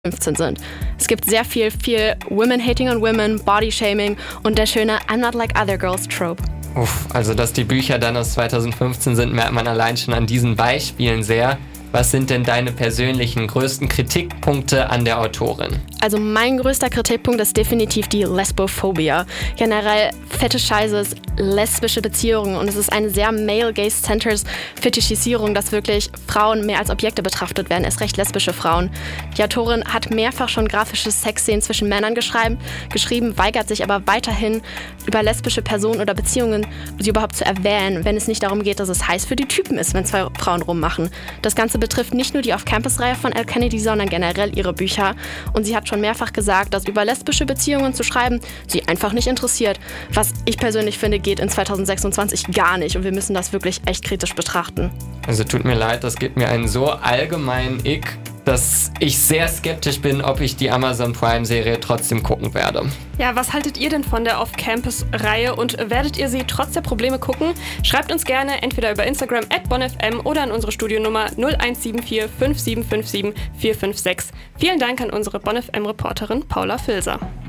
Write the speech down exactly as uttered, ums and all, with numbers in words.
fünfzehn sind. Es gibt sehr viel, viel Women-Hating on Women, Body-Shaming und der schöne I'm not like other girls Trope. Uff, also dass die Bücher dann aus zweitausendfünfzehn sind, merkt man allein schon an diesen Beispielen sehr. Was sind denn deine persönlichen größten Kritikpunkte an der Autorin? Also mein größter Kritikpunkt ist definitiv die Lesbophobie. Generell Fetischizes, lesbische Beziehungen und es ist eine sehr male-gaze-centered Fetischisierung, dass wirklich Frauen mehr als Objekte betrachtet werden, erst recht lesbische Frauen. Die Autorin hat mehrfach schon grafische Sexszenen zwischen Männern geschrieben, geschrieben, weigert sich aber weiterhin über lesbische Personen oder Beziehungen sie überhaupt zu erwähnen, wenn es nicht darum geht, dass es heiß für die Typen ist, wenn zwei Frauen rummachen. Das Ganze betrifft nicht nur die Off-Campus-Reihe von Elle Kennedy, sondern generell ihre Bücher. Und sie hat schon mehrfach gesagt, dass über lesbische Beziehungen zu schreiben sie einfach nicht interessiert. Was ich persönlich finde, geht in zweitausendsechsundzwanzig gar nicht. Und wir müssen das wirklich echt kritisch betrachten. Also tut mir leid, das gibt mir einen so allgemeinen Ick, dass ich sehr skeptisch bin, ob ich die Amazon Prime-Serie trotzdem gucken werde. Ja, was haltet ihr denn von der Off-Campus-Reihe und werdet ihr sie trotz der Probleme gucken? Schreibt uns gerne entweder über Instagram at bonfm oder an unsere Studionummer null eins sieben vier fünf sieben fünf sieben vier fünf sechs. Vielen Dank an unsere bonfm-Reporterin Paula Filser.